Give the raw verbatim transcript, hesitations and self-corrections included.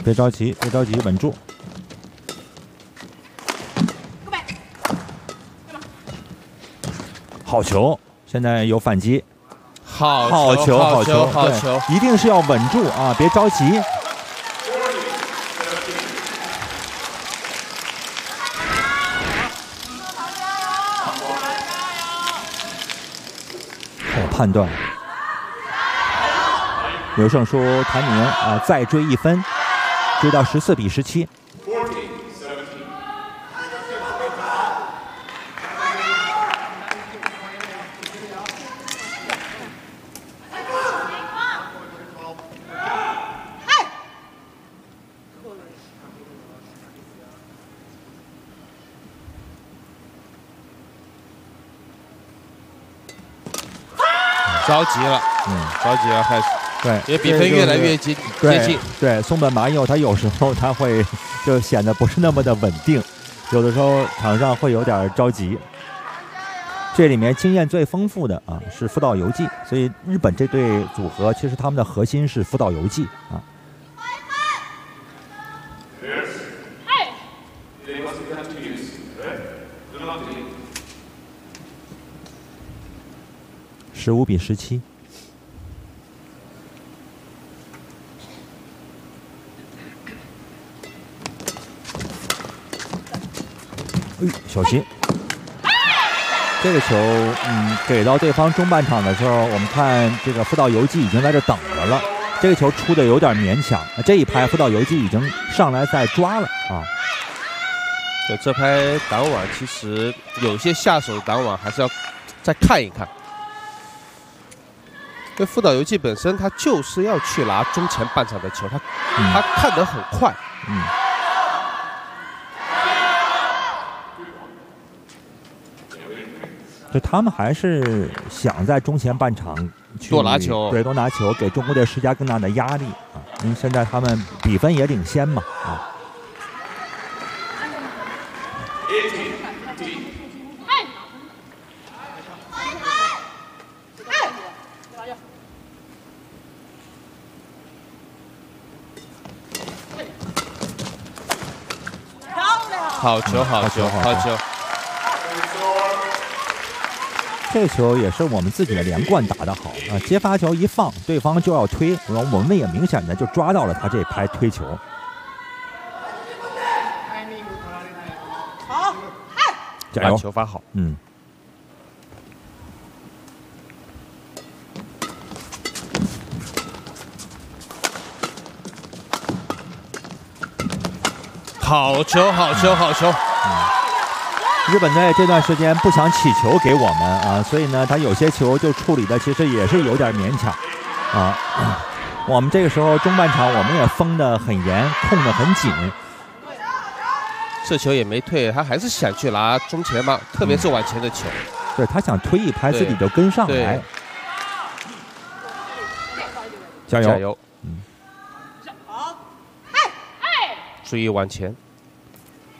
别着急，别着急，稳住。好球！现在有反击。 好好球， 好球， 好球！ 一定是要稳住啊，别着急。好判断。刘胜书、谭宁啊，再追一分，追到十四比十七。 着急了，嗯，着急了，开始。 对， 因为比分越来越接接近。 对，松本麻佑他有时候他会就显得不是那么的稳定，有的时候场上会有点着急。这里面经验最丰富的啊是福岛由纪，所以日本这对组合其实他们的核心是福岛由纪啊。十五比十七。哎，小心！这个球，嗯，给到对方中半场的时候，我们看这个福岛由纪已经在这等着了。这个球出的有点勉强，这一拍福岛由纪已经上来再抓了啊。 对，这拍挡网其实有些下手挡网还是要再看一看。因为福岛由纪本身他就是要去拿中前半场的球，他、嗯、他看得很快。嗯。 就他们还是想在中前半场去多拿球， 对，多拿球，给中国队施加更大的压力啊！因为现在他们比分也领先嘛啊。 好球，好球，好球！ 这个球也是我们自己的连贯打得好啊！接发球一放，对方就要推，然后我们也明显的就抓到了他这拍推球。 好， 加油！ 球发好， 嗯。 好球，好球，好球！ 嗯，日本队这段时间不想起球给我们啊，所以呢，他有些球就处理的其实也是有点勉强啊。我们这个时候中半场我们也封得很严，控得很紧。 这球也没退，他还是想去拿中前嘛，特别是往前的球。 嗯、对他想推一拍，自己就跟上来。加油！ 加油！嗯。注意往前。